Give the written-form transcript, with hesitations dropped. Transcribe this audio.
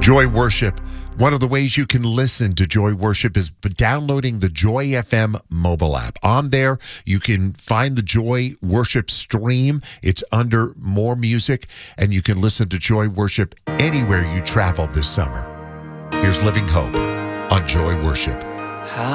Joy Worship. One of the ways you can listen to Joy Worship is downloading the Joy FM mobile app. On there, you can find the Joy Worship stream. It's under More Music, and you can listen to Joy Worship anywhere you travel this summer. Here's Living Hope on Joy Worship.